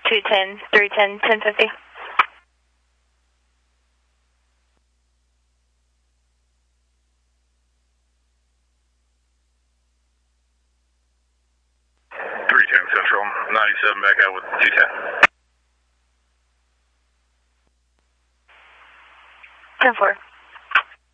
210, 310, 1050. Central, 97 back out with 210. 10-4.